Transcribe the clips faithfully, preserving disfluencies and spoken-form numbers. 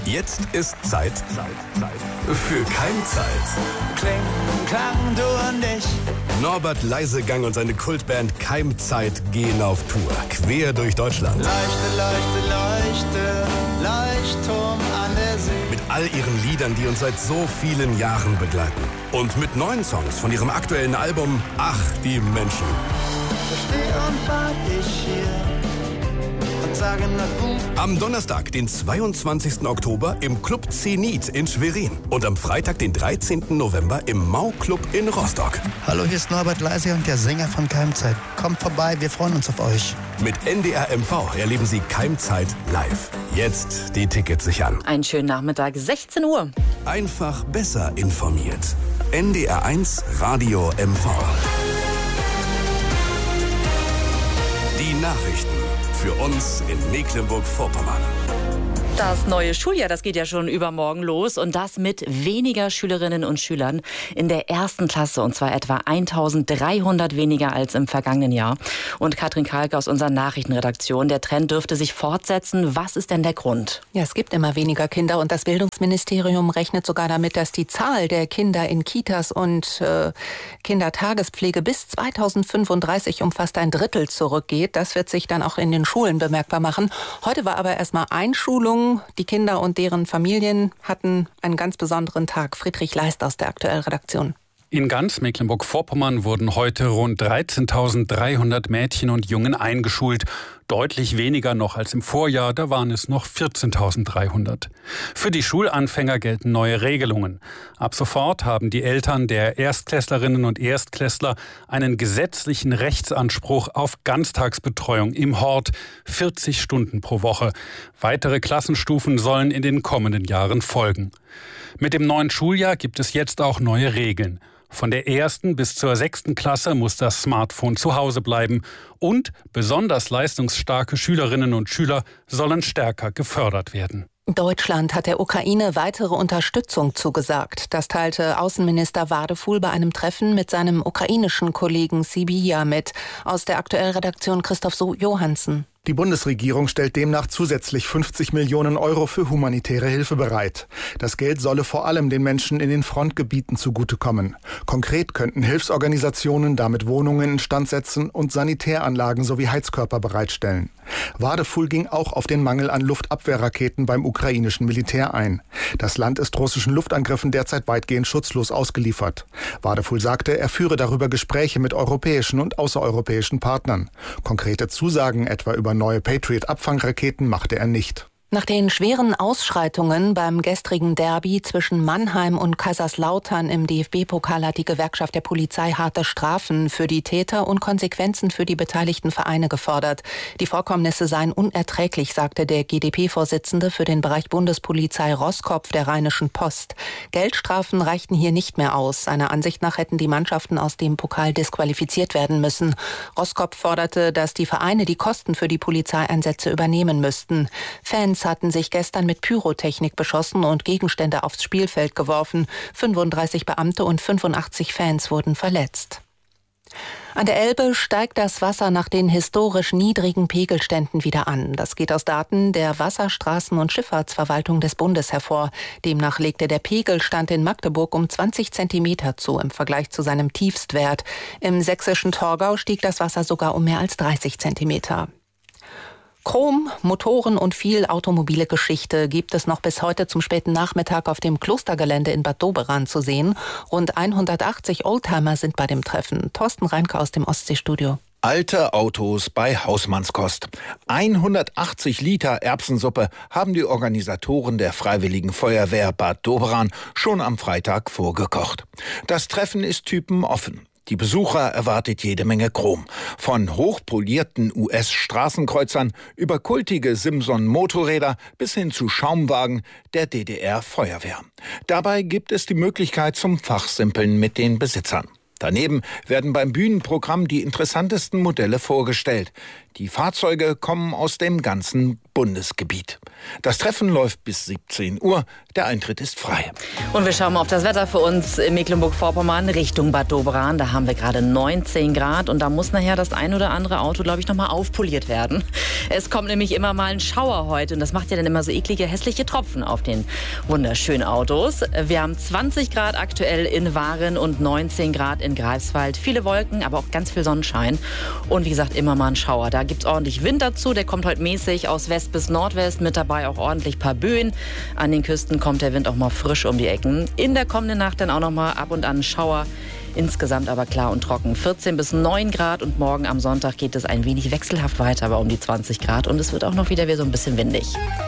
Jetzt ist Zeit, Zeit, Zeit für Keimzeit. Kling, Klang, du und ich. Norbert Leisegang und seine Kultband Keimzeit gehen auf Tour, quer durch Deutschland. Leuchte, leuchte, leuchte, Leuchtturm an der See. Mit all ihren Liedern, die uns seit so vielen Jahren begleiten. Und mit neuen Songs von ihrem aktuellen Album Ach, die Menschen. So steh und wart ich hier und sage na gut. Am Donnerstag, den zweiundzwanzigsten Oktober im Club Zenit in Schwerin. Und am Freitag, den dreizehnten November im Mau-Club in Rostock. Hallo, hier ist Norbert Leisegang, der Sänger von Keimzeit. Kommt vorbei, wir freuen uns auf euch. Mit N D R M V erleben Sie Keimzeit live. Jetzt die Tickets sichern. Einen schönen Nachmittag, sechzehn Uhr. Einfach besser informiert. N D R eins Radio M V. Die Nachrichten für uns in Mecklenburg-Vorpommern. Das neue Schuljahr, das geht ja schon übermorgen los und das mit weniger Schülerinnen und Schülern in der ersten Klasse und zwar etwa eintausenddreihundert weniger als im vergangenen Jahr. Und Katrin Kalke aus unserer Nachrichtenredaktion, der Trend dürfte sich fortsetzen. Was ist denn der Grund? Ja, es gibt immer weniger Kinder und das Bildungsministerium rechnet sogar damit, dass die Zahl der Kinder in Kitas und äh, Kindertagespflege bis zweitausendfünfunddreißig um fast ein Drittel zurückgeht. Das wird sich dann auch in den Schulen bemerkbar machen. Heute war aber erstmal Einschulung. Die Kinder und deren Familien hatten einen ganz besonderen Tag. Friedrich Leist aus der Aktuell-Redaktion. In ganz Mecklenburg-Vorpommern wurden heute rund dreizehntausenddreihundert Mädchen und Jungen eingeschult. Deutlich weniger noch als im Vorjahr, da waren es noch vierzehntausenddreihundert. Für die Schulanfänger gelten neue Regelungen. Ab sofort haben die Eltern der Erstklässlerinnen und Erstklässler einen gesetzlichen Rechtsanspruch auf Ganztagsbetreuung im Hort, vierzig Stunden pro Woche. Weitere Klassenstufen sollen in den kommenden Jahren folgen. Mit dem neuen Schuljahr gibt es jetzt auch neue Regeln. Von der ersten bis zur sechsten Klasse muss das Smartphone zu Hause bleiben und besonders leistungsstarke Schülerinnen und Schüler sollen stärker gefördert werden. Deutschland hat der Ukraine weitere Unterstützung zugesagt. Das teilte Außenminister Wadefuhl bei einem Treffen mit seinem ukrainischen Kollegen Sybiha mit. Aus der Aktuell-Redaktion Christoph Johansen. Die Bundesregierung stellt demnach zusätzlich fünfzig Millionen Euro für humanitäre Hilfe bereit. Das Geld solle vor allem den Menschen in den Frontgebieten zugutekommen. Konkret könnten Hilfsorganisationen damit Wohnungen instand setzen und Sanitäranlagen sowie Heizkörper bereitstellen. Wadefuhl ging auch auf den Mangel an Luftabwehrraketen beim ukrainischen Militär ein. Das Land ist russischen Luftangriffen derzeit weitgehend schutzlos ausgeliefert. Wadefuhl sagte, er führe darüber Gespräche mit europäischen und außereuropäischen Partnern. Konkrete Zusagen etwa über neue Patriot-Abfangraketen machte er nicht. Nach den schweren Ausschreitungen beim gestrigen Derby zwischen Mannheim und Kaiserslautern im D F B-Pokal hat die Gewerkschaft der Polizei harte Strafen für die Täter und Konsequenzen für die beteiligten Vereine gefordert. Die Vorkommnisse seien unerträglich, sagte der G D P-Vorsitzende für den Bereich Bundespolizei Roskopf der Rheinischen Post. Geldstrafen reichten hier nicht mehr aus. Seiner Ansicht nach hätten die Mannschaften aus dem Pokal disqualifiziert werden müssen. Roskopf forderte, dass die Vereine die Kosten für die Polizeieinsätze übernehmen müssten. Fans hatten sich gestern mit Pyrotechnik beschossen und Gegenstände aufs Spielfeld geworfen. fünfunddreißig Beamte und fünfundachtzig Fans wurden verletzt. An der Elbe steigt das Wasser nach den historisch niedrigen Pegelständen wieder an. Das geht aus Daten der Wasserstraßen- und Schifffahrtsverwaltung des Bundes hervor. Demnach legte der Pegelstand in Magdeburg um zwanzig Zentimeter zu im Vergleich zu seinem Tiefstwert. Im sächsischen Torgau stieg das Wasser sogar um mehr als dreißig Zentimeter. Chrom, Motoren und viel automobile Geschichte gibt es noch bis heute zum späten Nachmittag auf dem Klostergelände in Bad Doberan zu sehen. Rund hundertachtzig Oldtimer sind bei dem Treffen. Thorsten Reinke aus dem Ostseestudio. Alte Autos bei Hausmannskost. hundertachtzig Liter Erbsensuppe haben die Organisatoren der Freiwilligen Feuerwehr Bad Doberan schon am Freitag vorgekocht. Das Treffen ist typenoffen. Die Besucher erwartet jede Menge Chrom. Von hochpolierten U S-Straßenkreuzern über kultige Simson-Motorräder bis hin zu Schaumwagen der D D R-Feuerwehr. Dabei gibt es die Möglichkeit zum Fachsimpeln mit den Besitzern. Daneben werden beim Bühnenprogramm die interessantesten Modelle vorgestellt. Die Fahrzeuge kommen aus dem ganzen Bundesgebiet. Das Treffen läuft bis siebzehn Uhr. Der Eintritt ist frei. Und wir schauen mal auf das Wetter für uns in Mecklenburg-Vorpommern Richtung Bad Doberan. Da haben wir gerade neunzehn Grad und da muss nachher das ein oder andere Auto, glaube ich, noch mal aufpoliert werden. Es kommt nämlich immer mal ein Schauer heute und das macht ja dann immer so eklige, hässliche Tropfen auf den wunderschönen Autos. Wir haben zwanzig Grad aktuell in Waren und neunzehn Grad in Greifswald. Viele Wolken, aber auch ganz viel Sonnenschein. Und wie gesagt, immer mal ein Schauer. Da gibt es ordentlich Wind dazu. Der kommt heute mäßig aus West bis Nordwest. Mit dabei auch ordentlich ein paar Böen. An den Küsten kommt der Wind auch mal frisch um die Ecken. In der kommenden Nacht dann auch noch mal ab und an ein Schauer. Insgesamt aber klar und trocken. vierzehn bis neun Grad und morgen am Sonntag geht es ein wenig wechselhaft weiter, aber um die zwanzig Grad. Und es wird auch noch wieder, wieder so ein bisschen windig.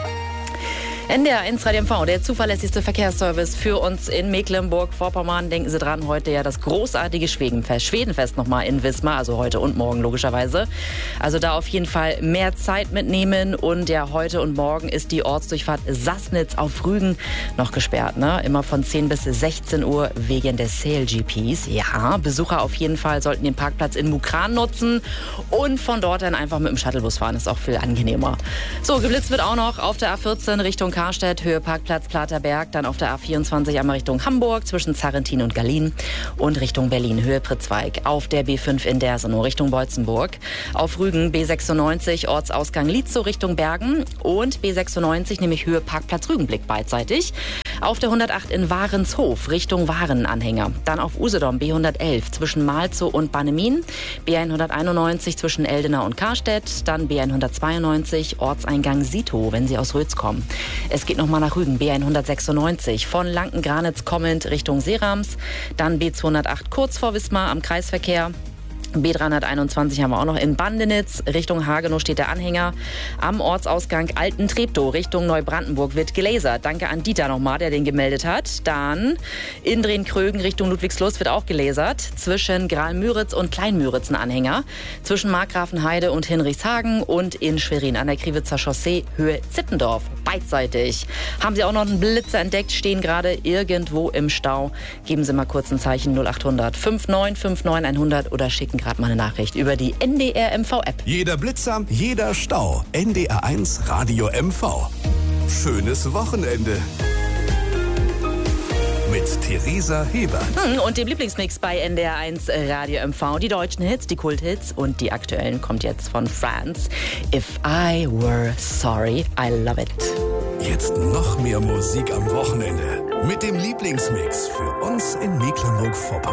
N D R eins Radio M V, der zuverlässigste Verkehrsservice für uns in Mecklenburg-Vorpommern. Denken Sie dran, heute ja das großartige Schwedenfest, Schwedenfest nochmal in Wismar, also heute und morgen logischerweise. Also da auf jeden Fall mehr Zeit mitnehmen und ja, heute und morgen ist die Ortsdurchfahrt Sassnitz auf Rügen noch gesperrt, ne? Immer von zehn bis sechzehn Uhr wegen des Sail G Ps. Ja, Besucher auf jeden Fall sollten den Parkplatz in Mukran nutzen und von dort dann einfach mit dem Shuttlebus fahren, ist auch viel angenehmer. So, geblitzt wird auch noch auf der A vierzehn Richtung Karstedt, Höhe Parkplatz Platerberg, dann auf der A vierundzwanzig einmal Richtung Hamburg zwischen Zarrentin und Gallien und Richtung Berlin, Höhe Pritzweig. Auf der B fünf in Dersenow Richtung Beutzenburg. Auf Rügen B sechsundneunzig, Ortsausgang Lietzow Richtung Bergen und B sechsundneunzig, nämlich Höhe Parkplatz Rügenblick beidseitig. Auf der hundertacht in Warenshof Richtung Warenanhänger. Dann auf Usedom B hundertelf zwischen Malzow und Bannemin. B hunderteinundneunzig zwischen Eldena und Karstedt. Dann B hundertzweiundneunzig Ortseingang Sitow, wenn Sie aus Rötz kommen. Es geht nochmal nach Rügen, B hundertsechsundneunzig von Lanken-Granitz kommend Richtung Seerams. Dann B zweihundertacht kurz vor Wismar am Kreisverkehr. B dreihunderteinundzwanzig haben wir auch noch in Bandenitz. Richtung Hagenow steht der Anhänger. Am Ortsausgang Alten-Treptow Richtung Neubrandenburg wird gelasert. Danke an Dieter nochmal, der den gemeldet hat. Dann in Drehn-Krögen Richtung Ludwigslust wird auch gelasert. Zwischen Graal-Müritz und Klein-Müritz ein Anhänger. Zwischen Markgrafenheide und Hinrichshagen und in Schwerin an der Kriwitzer Chaussee Höhe Zittendorf. Beidseitig. Haben Sie auch noch einen Blitzer entdeckt, stehen gerade irgendwo im Stau. Geben Sie mal kurz ein Zeichen null acht hundert neunundfünfzig neunundfünfzig hundert oder schicken gerade mal eine Nachricht über die N D R M V-App. Jeder Blitzer, jeder Stau. N D R eins Radio M V. Schönes Wochenende. Mit Theresa Hebert. Und dem Lieblingsmix bei N D R eins Radio M V. Die deutschen Hits, die Kulthits und die aktuellen kommt jetzt von France. If I Were Sorry, I Love It. Jetzt noch mehr Musik am Wochenende. Mit dem Lieblingsmix für uns in Mecklenburg-Vorpommern.